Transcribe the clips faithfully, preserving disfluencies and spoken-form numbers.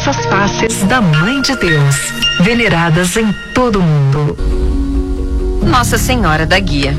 diversas faces da Mãe de Deus, veneradas em todo o mundo. Nossa Senhora da Guia.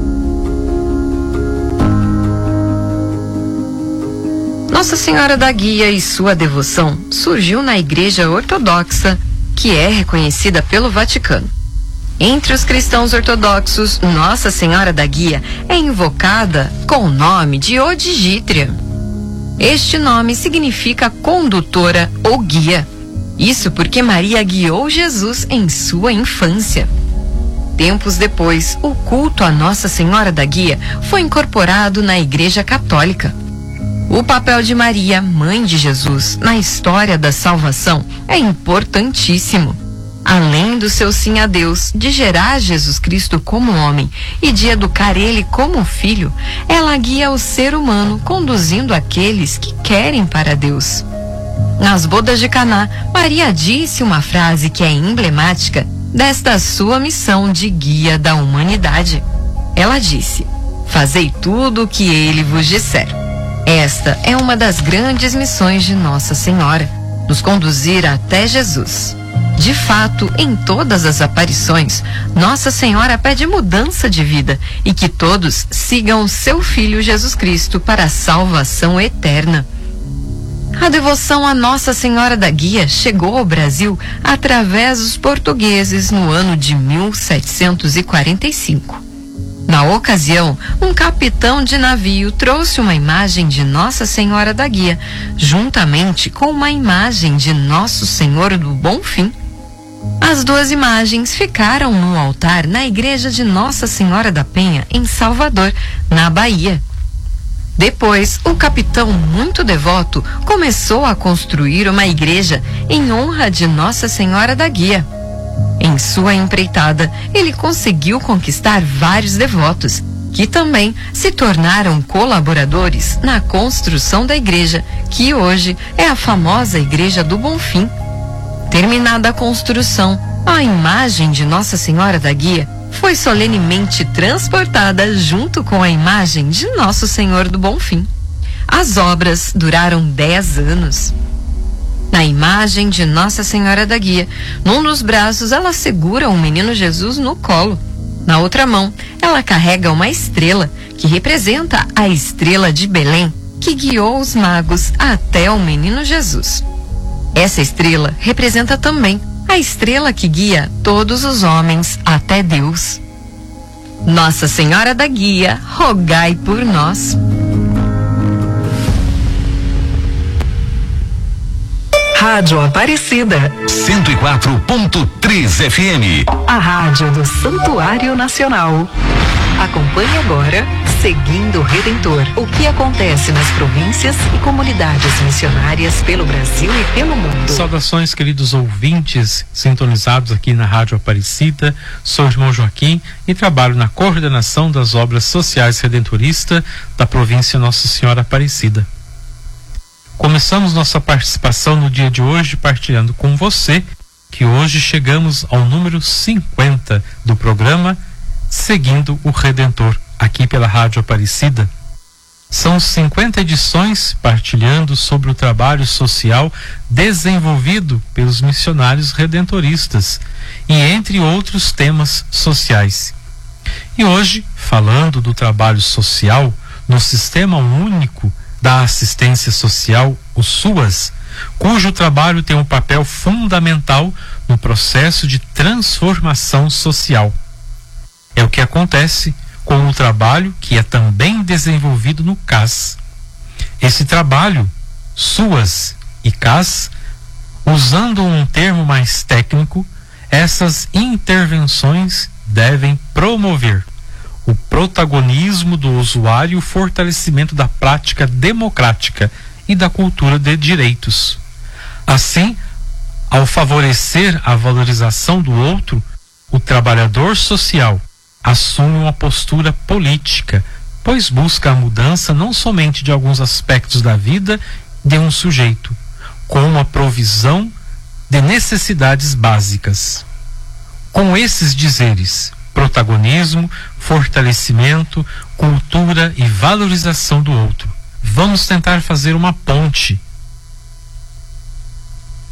Nossa Senhora da Guia e sua devoção surgiu na Igreja Ortodoxa, que é reconhecida pelo Vaticano. Entre os cristãos ortodoxos, Nossa Senhora da Guia é invocada com o nome de Odigítria. Este nome significa condutora ou guia. Isso porque Maria guiou Jesus em sua infância. Tempos depois, o culto a Nossa Senhora da Guia foi incorporado na Igreja Católica. O papel de Maria, mãe de Jesus, na história da salvação é importantíssimo. Além do seu sim a Deus, de gerar Jesus Cristo como homem e de educar ele como filho, ela guia o ser humano conduzindo aqueles que querem para Deus. Nas bodas de Caná, Maria disse uma frase que é emblemática desta sua missão de guia da humanidade. Ela disse: "Fazei tudo o que ele vos disser." Esta é uma das grandes missões de Nossa Senhora, nos conduzir até Jesus. De fato, em todas as aparições, Nossa Senhora pede mudança de vida e que todos sigam seu Filho Jesus Cristo para a salvação eterna. A devoção a Nossa Senhora da Guia chegou ao Brasil através dos portugueses no ano de mil setecentos e quarenta e cinco. Na ocasião, um capitão de navio trouxe uma imagem de Nossa Senhora da Guia, juntamente com uma imagem de Nosso Senhor do Bonfim. As duas imagens ficaram no altar na igreja de Nossa Senhora da Penha, em Salvador, na Bahia. Depois, o capitão, muito devoto, começou a construir uma igreja em honra de Nossa Senhora da Guia. Em sua empreitada, ele conseguiu conquistar vários devotos, que também se tornaram colaboradores na construção da igreja, que hoje é a famosa Igreja do Bonfim. Terminada a construção, a imagem de Nossa Senhora da Guia foi solenemente transportada junto com a imagem de Nosso Senhor do Bonfim. As obras duraram dez anos. Na imagem de Nossa Senhora da Guia, num dos braços ela segura o menino Jesus no colo. Na outra mão, ela carrega uma estrela, que representa a estrela de Belém, que guiou os magos até o menino Jesus. Essa estrela representa também a estrela que guia todos os homens até Deus. Nossa Senhora da Guia, rogai por nós. Rádio Aparecida cento e quatro ponto três F M. A rádio do Santuário Nacional. Acompanhe agora Seguindo o Redentor. O que acontece nas províncias e comunidades missionárias pelo Brasil e pelo mundo. Saudações, queridos ouvintes sintonizados aqui na Rádio Aparecida. Sou o irmão Joaquim e trabalho na coordenação das obras sociais redentoristas da província Nossa Senhora Aparecida. Começamos nossa participação no dia de hoje partilhando com você que hoje chegamos ao número cinquenta do programa Seguindo o Redentor, aqui pela Rádio Aparecida. São cinquenta edições partilhando sobre o trabalho social desenvolvido pelos missionários redentoristas e entre outros temas sociais. E hoje, falando do trabalho social no Sistema Único da Assistência Social, o SUAS, cujo trabalho tem um papel fundamental no processo de transformação social. É o que acontece com o trabalho que é também desenvolvido no C A S. Esse trabalho, SUAS e C A S, usando um termo mais técnico, essas intervenções devem promover o protagonismo do usuário e o fortalecimento da prática democrática e da cultura de direitos. Assim, ao favorecer a valorização do outro, o trabalhador social assume uma postura política, pois busca a mudança não somente de alguns aspectos da vida de um sujeito, com a provisão de necessidades básicas. Com esses dizeres, protagonismo, fortalecimento, cultura e valorização do outro, vamos tentar fazer uma ponte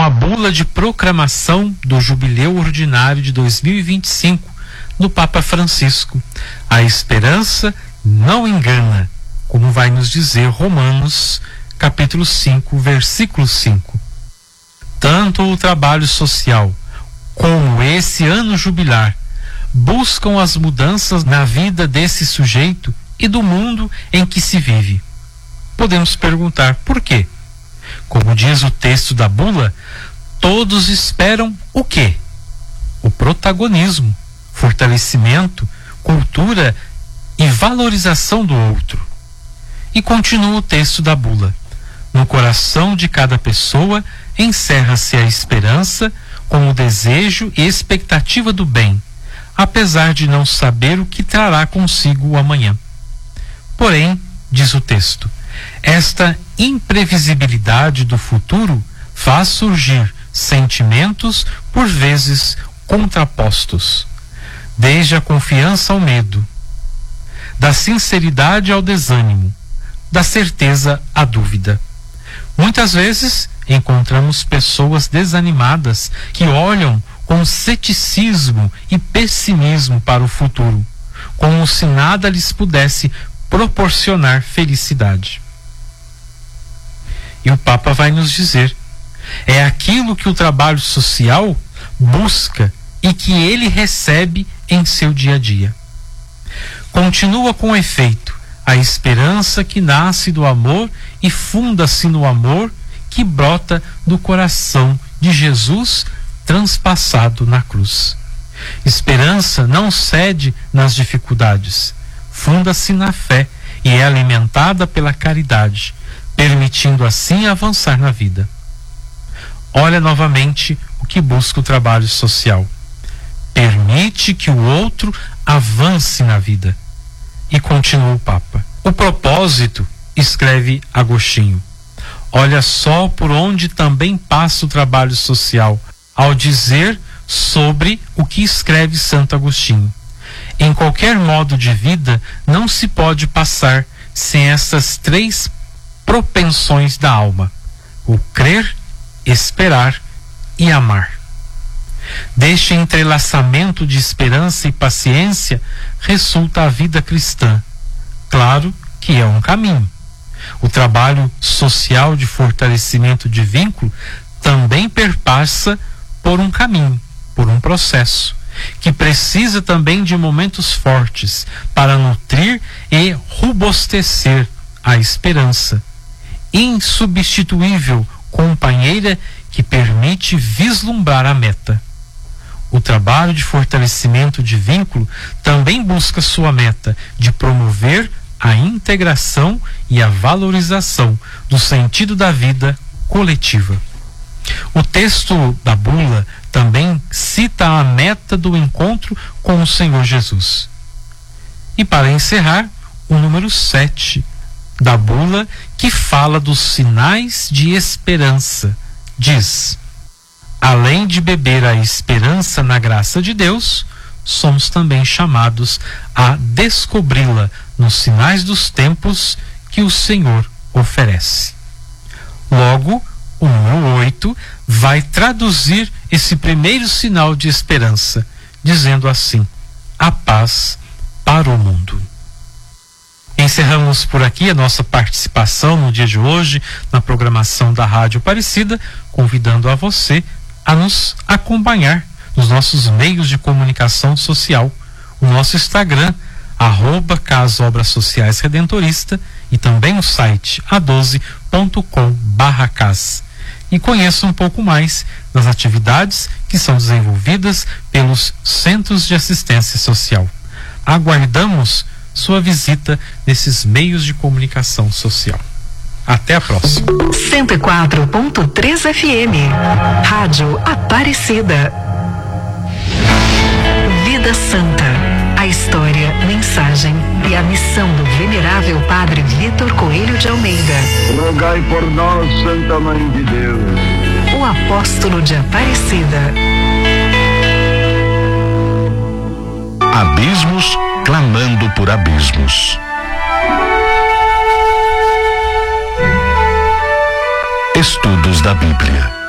com a bula de proclamação do Jubileu Ordinário de dois mil e vinte e cinco do Papa Francisco. A esperança não engana, como vai nos dizer Romanos, capítulo cinco, versículo cinco. Tanto o trabalho social como esse ano jubilar buscam as mudanças na vida desse sujeito e do mundo em que se vive. Podemos perguntar por quê? Como diz o texto da bula, todos esperam o quê? O protagonismo, fortalecimento, cultura e valorização do outro. E continua o texto da bula. No coração de cada pessoa encerra-se a esperança com o desejo e expectativa do bem, apesar de não saber o que trará consigo o amanhã. Porém, diz o texto, esta imprevisibilidade do futuro faz surgir sentimentos por vezes contrapostos, desde a confiança ao medo, da sinceridade ao desânimo, da certeza à dúvida. Muitas vezes encontramos pessoas desanimadas que olham com ceticismo e pessimismo para o futuro, como se nada lhes pudesse proporcionar felicidade. E o Papa vai nos dizer, é aquilo que o trabalho social busca e que ele recebe em seu dia a dia. Continua com efeito a esperança que nasce do amor e funda-se no amor que brota do coração de Jesus transpassado na cruz. Esperança não cede nas dificuldades, funda-se na fé e é alimentada pela caridade, permitindo assim avançar na vida. Olha novamente o que busca o trabalho social. Permite que o outro avance na vida. E continua o Papa. O propósito, escreve Agostinho, olha só por onde também passa o trabalho social, ao dizer sobre o que escreve Santo Agostinho. Em qualquer modo de vida não se pode passar sem essas três propensões da alma: o crer, esperar e amar. Deste entrelaçamento de esperança e paciência resulta a vida cristã. Claro que é um caminho. O trabalho social de fortalecimento de vínculo também perpassa por um caminho, por um processo, que precisa também de momentos fortes para nutrir e robustecer a esperança, insubstituível companheira que permite vislumbrar a meta. O trabalho de fortalecimento de vínculo também busca sua meta de promover a integração e a valorização do sentido da vida coletiva. O texto da bula também cita a meta do encontro com o Senhor Jesus. E para encerrar, o número sete da bula, que fala dos sinais de esperança, diz: além de beber a esperança na graça de Deus, somos também chamados a descobri-la nos sinais dos tempos que o Senhor oferece. Logo, o número oito vai traduzir esse primeiro sinal de esperança, dizendo assim: a paz para o mundo. Encerramos por aqui a nossa participação no dia de hoje na programação da Rádio Aparecida, convidando a você a nos acompanhar nos nossos meios de comunicação social, o nosso Instagram, arroba Casa Obras Sociais Redentorista, e também o site a doze ponto com barra cas. E conheça um pouco mais das atividades que são desenvolvidas pelos Centros de Assistência Social. Aguardamos sua visita nesses meios de comunicação social. Até a próxima. cento e quatro ponto três F M, Rádio Aparecida. Vida Santa, a história, mensagem e a missão do venerável Padre Vitor Coelho de Almeida. Rogai por nós, Santa Mãe de Deus. O apóstolo de Aparecida. Abismos clamando por abismos. Estudos da Bíblia.